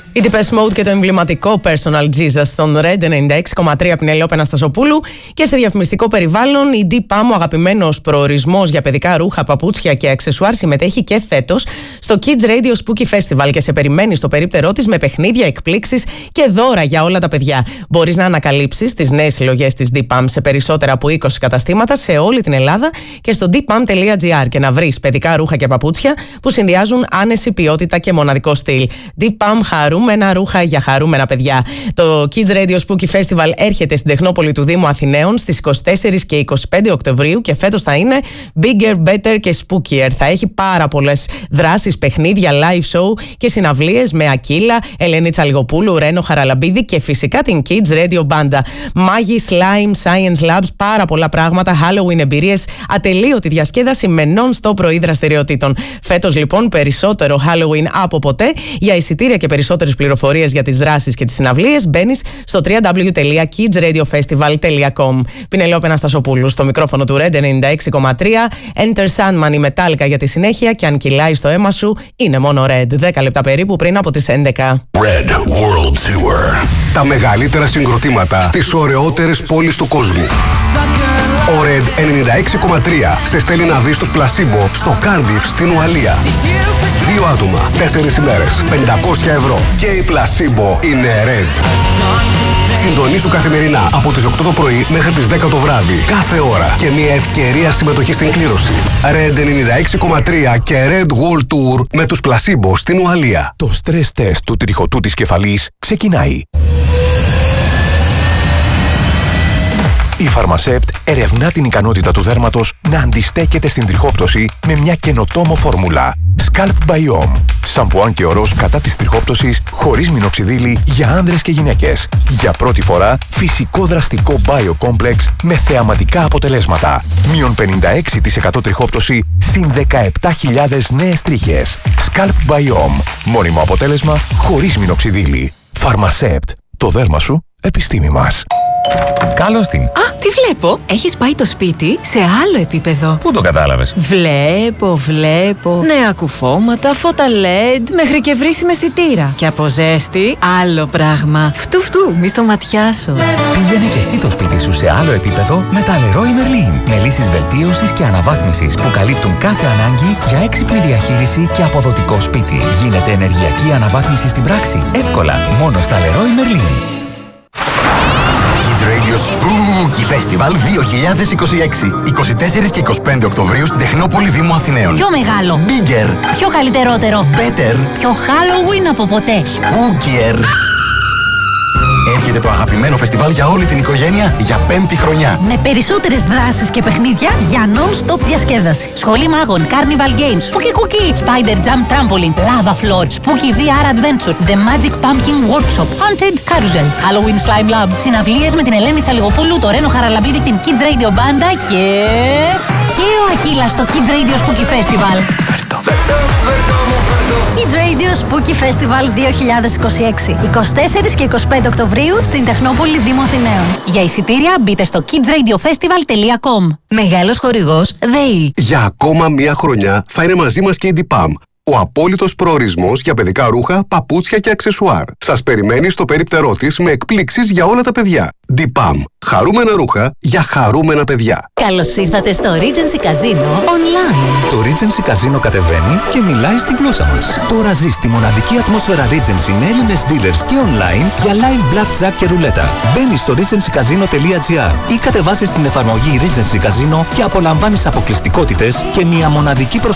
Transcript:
Η Depeche Mode και το εμβληματικό Personal Jesus στον Red 96,3 Πινελόπη Αναστασοπούλου. Και σε διαφημιστικό περιβάλλον, η Deepam, ο αγαπημένος προορισμός για παιδικά ρούχα, παπούτσια και αξεσουάρ, συμμετέχει και φέτος στο Kids Radio Spooky Festival και σε περιμένει στο περίπτερό της με παιχνίδια, εκπλήξεις και δώρα για όλα τα παιδιά. Μπορείς να ανακαλύψεις τις νέες συλλογές της Deepam σε περισσότερα από 20 καταστήματα σε όλη την Ελλάδα και στο deepam.gr και να βρεις παιδικά ρούχα και παπούτσια που συνδυάζουν άνεση, ποιότητα και μοναδικό στυλ. Deepam, χαρούμενα ρούχα για χαρούμενα παιδιά. Το Kids Radio Spooky Festival έρχεται στην Τεχνόπολη του Δήμου Αθηναίων στις 24 και 25 Οκτωβρίου και φέτος θα είναι bigger, better και spookier. Θα έχει πάρα πολλές δράσεις, παιχνίδια, live show και συναυλίες με Ακύλα, Ελένη Τσαλιγοπούλου, Ρένο Χαραλαμπίδη και φυσικά την Kids Radio Banda. Μάγι, slime, science labs, πάρα πολλά πράγματα, Halloween εμπειρίες, ατελείωτη διασκέδαση με non-stop πρωί δραστηριοτήτων. Φέτος λοιπόν περισσότερο Halloween από ποτέ. Για εισιτήρια και περισσότερες πληροφορίες για τις δράσεις και τις συναυλίες μπαίνεις στο www.kidsradiofestival.com. Πινελόπη Αναστασοπούλου στο μικρόφωνο του Red 96,3. Enter Sandman, η Metallica για τη συνέχεια και αν κυλάει στο αίμα σου είναι μόνο Red. 10 λεπτά περίπου πριν από τις 11. Red World Tour. Τα μεγαλύτερα συγκροτήματα στις ωραιότερες πόλεις του κόσμου. Ο Red 96,3 σε στέλνει να δεις τους Placebo στο Cardiff στην Ουαλία. 2 άτομα, 4 ημέρες, 500 ευρώ. Και η Placebo είναι Red. Συντονίσου καθημερινά από τις 8 το πρωί μέχρι τις 10 το βράδυ. Κάθε ώρα και μια ευκαιρία συμμετοχή στην κλήρωση. Red 96,3 και Red World Tour με τους Placebo στην Ουαλία. Το stress test του τριχωτού της κεφαλής ξεκινάει. Η Φαρμασέπτ ερευνά την ικανότητα του δέρματος να αντιστέκεται στην τριχόπτωση με μια καινοτόμο φόρμουλα. Scalp Biome. Σαμπουάν και ορός κατά της τριχόπτωσης χωρίς μινοξιδίλη για άνδρες και γυναίκες. Για πρώτη φορά φυσικό δραστικό Biocomplex με θεαματικά αποτελέσματα. Μείον 56% τριχόπτωση συν 17.000 νέες τρίχες. Scalp Biome. Μόνιμο αποτέλεσμα χωρίς μινοξιδίλη. Φαρμασέπτ. Το δέρμα σου, επιστήμη μας. Καλώς την. Α, τι βλέπω. Έχεις πάει το σπίτι σε άλλο επίπεδο. Πού το κατάλαβες? Βλέπω. Νέα κουφώματα, φώτα LED, μέχρι και βρύσιμη αισθητήρα. Και από ζέστη, άλλο πράγμα. Φτου, μη στο ματιάσω. Πήγαινε και εσύ το σπίτι σου σε άλλο επίπεδο με τα Leroy Merlin. Με λύσεις βελτίωσης και αναβάθμισης που καλύπτουν κάθε ανάγκη για έξυπνη διαχείριση και αποδοτικό σπίτι. Γίνεται ενεργειακή αναβάθμιση στην πράξη. Εύκολα, μόνο στα Leroy Merlin. Kids Radio Spooky Festival 2026. 24 και 25 Οκτωβρίου στην Τεχνόπολη Δήμου Αθηναίων. Πιο μεγάλο. Bigger. Πιο καλύτερότερο. Better. Πιο Halloween από ποτέ. Spookier. Έρχεται το αγαπημένο φεστιβάλ για όλη την οικογένεια για 5η χρονιά. Με περισσότερες δράσεις και παιχνίδια για non-stop διασκέδαση. Σχολή μάγων, Carnival Games, Spooky Cookie, Spider Jump Trampoline, Lava Floor, Spooky VR Adventure, The Magic Pumpkin Workshop, Haunted Carousel, Halloween Slime Lab, συναυλίες με την Ελένη Τσαλιγοπούλου, το Ρένο Χαραλαμπίδη, την Kids Radio Banda και ο Ακύλας στο Kids Radio Spooky Festival. Kids Radio Spooky Festival 2026. 24 και 25 Οκτωβρίου στην Τεχνόπολη Δήμου Αθηναίων. Για εισιτήρια μπείτε στο kidsradiofestival.com. Μεγάλος χορηγός ΔΕΗ. Για ακόμα μία χρονιά θα είναι μαζί μας και η Deepam. Ο απόλυτος προορισμός για παιδικά ρούχα, παπούτσια και αξεσουάρ. Σας περιμένει στο περίπτερό της με εκπλήξεις για όλα τα παιδιά. Deepam. Χαρούμενα ρούχα για χαρούμενα παιδιά. Καλώς ήρθατε στο Regency Casino Online. Το Regency Casino κατεβαίνει και μιλάει στη γλώσσα μας. Τώρα ζεις τη μοναδική ατμόσφαιρα Regency με Έλληνες dealers και online για live blackjack και ρουλέτα. Μπαίνεις στο regencycasino.gr ή κατεβάσεις την εφαρμογή Regency Casino και απολαμβάνεις αποκλειστικότητες και μια μοναδική προσφορά